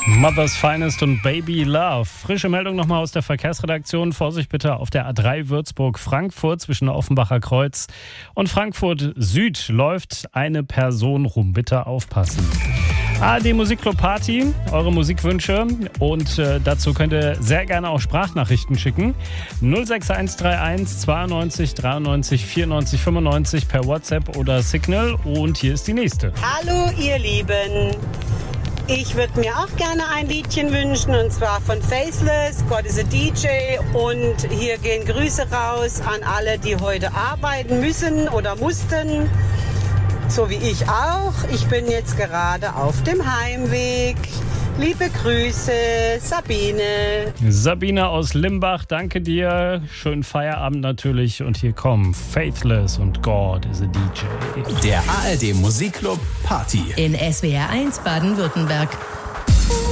Mother's Finest und Baby Love. Frische Meldung nochmal aus der Verkehrsredaktion. Vorsicht bitte auf der A3 Würzburg-Frankfurt zwischen Offenbacher Kreuz und Frankfurt Süd läuft eine Person rum. Bitte aufpassen. ARD Musikclub Party, eure Musikwünsche und dazu könnt ihr sehr gerne auch Sprachnachrichten schicken. 06131 92 93 94 95 per WhatsApp oder Signal und hier ist die nächste. Hallo ihr Lieben, ich würde mir auch gerne ein Liedchen wünschen und zwar von Faceless, God is a DJ und hier gehen Grüße raus an alle, die heute arbeiten müssen oder mussten. So wie ich auch. Ich bin jetzt gerade auf dem Heimweg. Liebe Grüße, Sabine. Sabine aus Limbach, danke dir. Schönen Feierabend natürlich. Und hier kommen Faithless und God is a DJ. Der ARD Musikclub Party. In SWR 1 Baden-Württemberg.